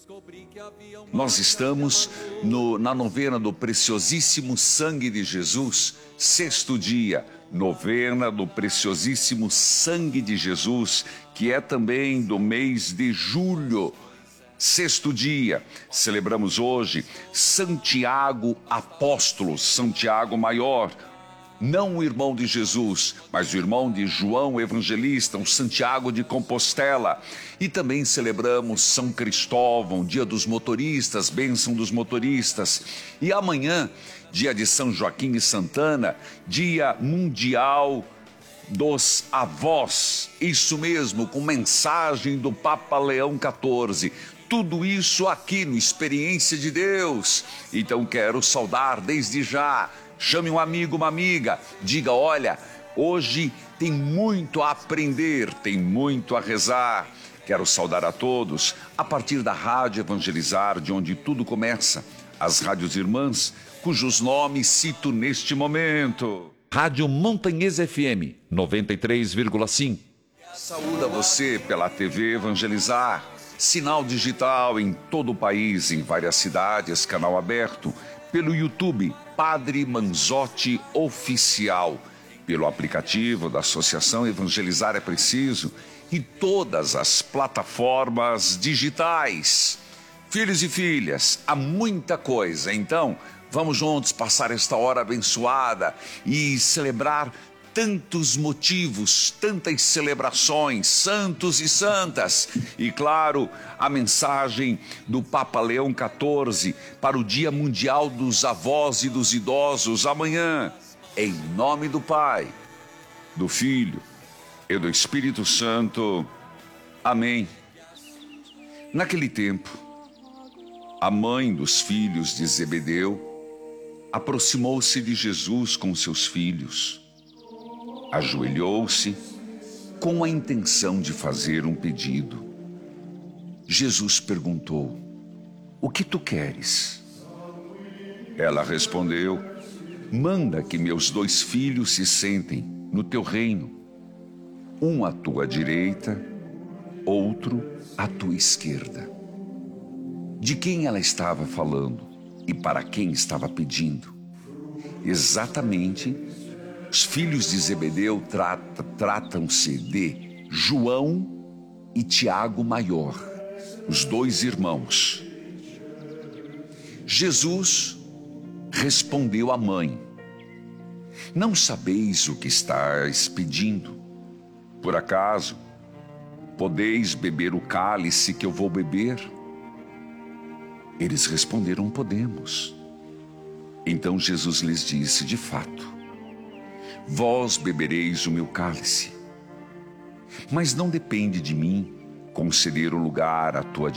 Nós estamos na novena do preciosíssimo sangue de Jesus, sexto dia, novena do preciosíssimo sangue de Jesus, que é também do mês de julho. Sexto dia, celebramos hoje Santiago Apóstolo, Santiago Maior, não o irmão de Jesus, mas o irmão de João Evangelista, o Santiago de Compostela. E também celebramos São Cristóvão, dia dos motoristas, bênção dos motoristas. E amanhã, dia de São Joaquim e Santana, dia mundial dos avós. Isso mesmo, com mensagem do Papa Leão XIV. Tudo isso aqui no Experiência de Deus. Então quero saudar desde já. Chame um amigo, uma amiga, diga, olha, hoje tem muito a aprender, tem muito a rezar. Quero saudar a todos, a partir da Rádio Evangelizar, de onde tudo começa, as rádios irmãs, cujos nomes cito neste momento. Rádio Montanhês FM, 93,5. Saúda você pela TV Evangelizar, sinal digital em todo o país, em várias cidades, canal aberto, pelo YouTube, Padre Manzotti Oficial, pelo aplicativo da Associação Evangelizar é Preciso e todas as plataformas digitais. Filhos e filhas, há muita coisa, então vamos juntos passar esta hora abençoada e celebrar tantos motivos, tantas celebrações, santos e santas. E claro, a mensagem do Papa Leão XIV para o Dia Mundial dos Avós e dos Idosos amanhã. Em nome do Pai, do Filho e do Espírito Santo. Amém. Naquele tempo, a mãe dos filhos de Zebedeu aproximou-se de Jesus com seus filhos. Ajoelhou-se com a intenção de fazer um pedido. Jesus perguntou: "O que tu queres?" Ela respondeu: "Manda que meus 2 filhos se sentem no teu reino, um à tua direita, outro à tua esquerda." De quem ela estava falando e para quem estava pedindo? Exatamente, os filhos de Zebedeu tratam-se de João e Tiago Maior, os 2 irmãos. Jesus respondeu à mãe: "Não sabeis o que estáis pedindo. Por acaso, podeis beber o cálice que eu vou beber?" Eles responderam: "Podemos." Então Jesus lhes disse: "De fato, vós bebereis o meu cálice, mas não depende de mim conceder o lugar à tua